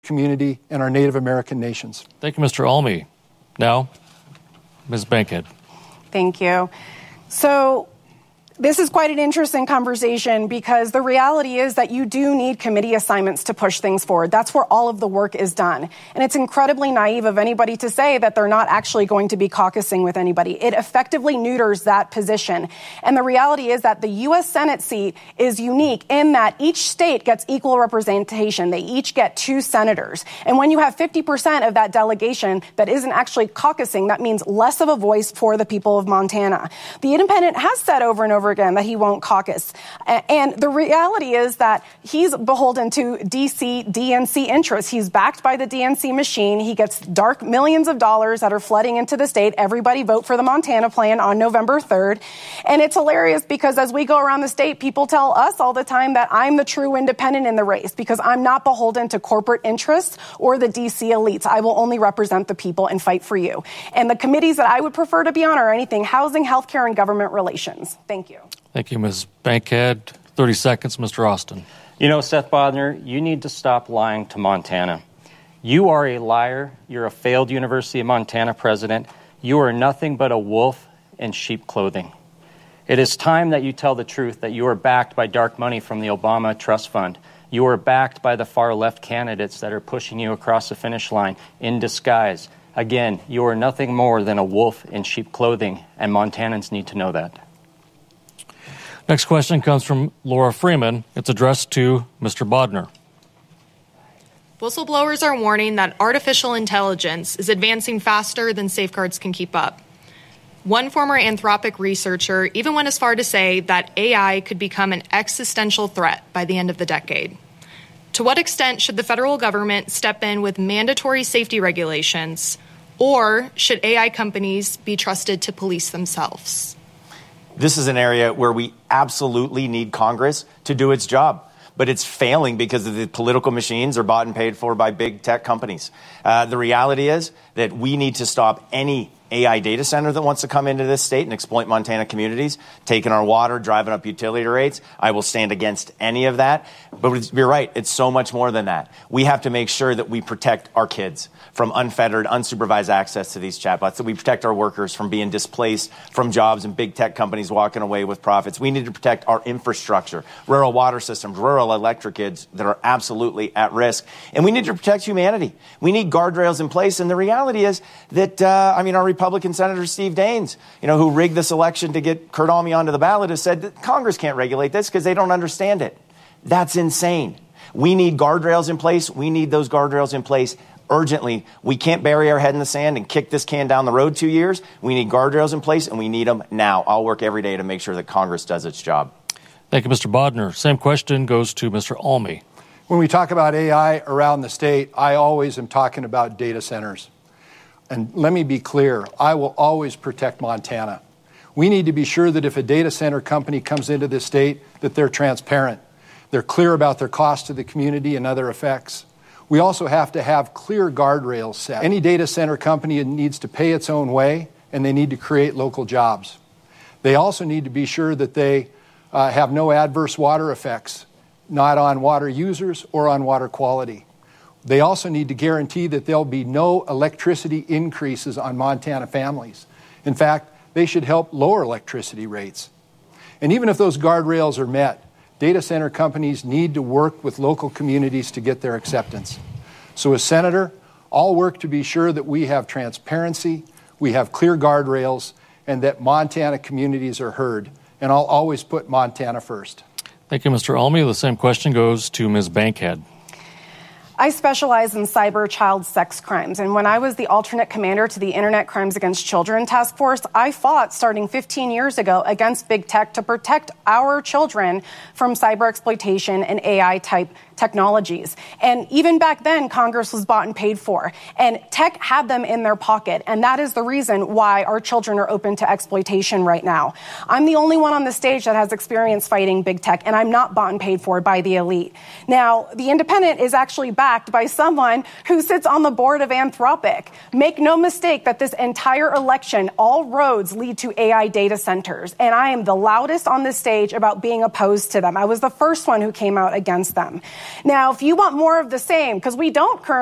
community and our Native American nations. Thank you, Mr. Almy. Now, Ms. Bankhead. Thank you. So this is quite an interesting conversation because the reality is that you do need committee assignments to push things forward. That's where all of the work is done. And it's incredibly naive of anybody to say that they're not actually going to be caucusing with anybody. It effectively neuters that position. And the reality is that the U.S. Senate seat is unique in that each state gets equal representation. They each get 2 senators. And when you have 50% of that delegation that isn't actually caucusing, that means less of a voice for the people of Montana. The Independent has said over and over again that he won't caucus. And the reality is that he's beholden to DNC interests. He's backed by the DNC machine. He gets dark millions of dollars that are flooding into the state. Everybody vote for the Montana plan on November 3rd. And it's hilarious because as we go around the state, people tell us all the time that I'm the true independent in the race because I'm not beholden to corporate interests or the DC elites. I will only represent the people and fight for you. And the committees that I would prefer to be on are anything housing, healthcare, and government relations. Thank you. Thank you, Ms. Bankhead. 30 seconds, Mr. Austin. You know, Seth Bodner, you need to stop lying to Montana. You are a liar. You're a failed University of Montana president. You are nothing but a wolf in sheep clothing. It is time that you tell the truth that you are backed by dark money from the Obama Trust Fund. You are backed by the far left candidates that are pushing you across the finish line in disguise. Again, you are nothing more than a wolf in sheep clothing, and Montanans need to know that. Next question comes from Laura Freeman. It's addressed to Mr. Bodner. Whistleblowers are warning that artificial intelligence is advancing faster than safeguards can keep up. One former Anthropic researcher even went as far to say that AI could become an existential threat by the end of the decade. To what extent should the federal government step in with mandatory safety regulations, or should AI companies be trusted to police themselves? This is an area where we absolutely need Congress to do its job. But it's failing because of the political machines are bought and paid for by big tech companies. The reality is that we need to stop any AI data center that wants to come into this state and exploit Montana communities, taking our water, driving up utility rates. I will stand against any of that. But you're right, it's so much more than that. We have to make sure that we protect our kids from unfettered, unsupervised access to these chatbots, that we protect our workers from being displaced from jobs and big tech companies walking away with profits. We need to protect our infrastructure, rural water systems, rural electric grids that are absolutely at risk. And we need to protect humanity. We need guardrails in place. And the reality is that, our Republican Senator Steve Daines, who rigged this election to get Kurt Almy onto the ballot, has said that Congress can't regulate this because they don't understand it. That's insane. We need guardrails in place. We need those guardrails in place urgently. We can't bury our head in the sand and kick this can down the road 2 years. We need guardrails in place, and we need them now. I'll work every day to make sure that Congress does its job. Thank you, Mr. Bodner. Same question goes to Mr. Almy. When we talk about AI around the state, I always am talking about data centers. And let me be clear, I will always protect Montana. We need to be sure that if a data center company comes into this state, that they're transparent. They're clear about their cost to the community and other effects. We also have to have clear guardrails set. Any data center company needs to pay its own way, and they need to create local jobs. They also need to be sure that they have no adverse water effects, not on water users or on water quality. They also need to guarantee that there'll be no electricity increases on Montana families. In fact, they should help lower electricity rates. And even if those guardrails are met, data center companies need to work with local communities to get their acceptance. So as Senator, I'll work to be sure that we have transparency, we have clear guardrails, and that Montana communities are heard. And I'll always put Montana first. Thank you, Mr. Almy. The same question goes to Ms. Bankhead. I specialize in cyber child sex crimes, and when I was the alternate commander to the Internet Crimes Against Children Task Force, I fought starting 15 years ago against big tech to protect our children from cyber exploitation and AI-type technologies. And even back then, Congress was bought and paid for, and tech had them in their pocket, and that is the reason why our children are open to exploitation right now. I'm the only one on the stage that has experience fighting big tech, and I'm not bought and paid for by the elite. Now, the Independent is actually back backed by someone who sits on the board of Anthropic. Make no mistake that this entire election, all roads lead to AI data centers. And I am the loudest on this stage about being opposed to them. I was the first one who came out against them. Now, if you want more of the same, because we don't currently